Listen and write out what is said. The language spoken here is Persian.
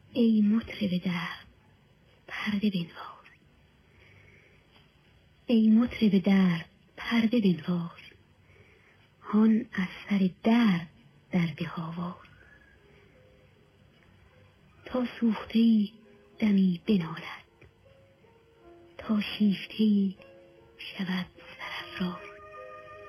ای مطرب درد پرده بنواز، ای مطرب درد پرده بنواز، هان از سر درد در ده آواز. تا سوخته‌ای دمی بنالد، تا شیفته‌ای شود سرافراز.